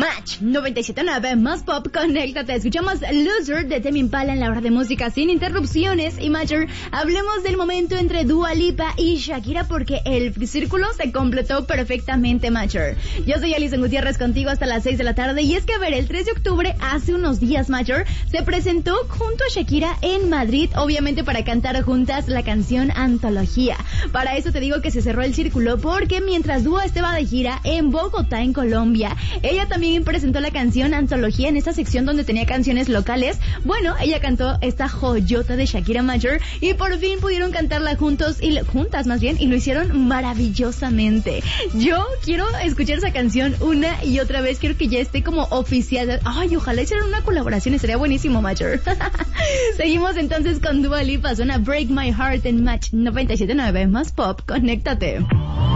Match 97.9 más pop, conéctate. Escuchamos Loser de Tame Impala en la hora de música sin interrupciones. Y Matcher, hablemos del momento entre Dua Lipa y Shakira porque el círculo se completó perfectamente, Matcher. Yo soy Alison Gutiérrez contigo hasta las 6 de la tarde. Y es que, a ver, el 3 de octubre, hace unos días, Matcher, se presentó junto a Shakira en Madrid, obviamente para cantar juntas la canción Antología. Para eso te digo que se cerró el círculo porque mientras Dua estaba de gira en Bogotá, en Colombia, ella también presentó la canción Antología en esta sección donde tenía canciones locales. Bueno, ella cantó esta joyota de Shakira Major y por fin pudieron cantarla juntas más bien, y lo hicieron maravillosamente. Yo quiero escuchar esa canción una y otra vez, quiero que ya esté como oficial. Ay, ojalá hicieran una colaboración, estaría buenísimo, Major. Seguimos entonces con Dua Lipa, suena Break My Heart en Match 97.9 más pop, conéctate.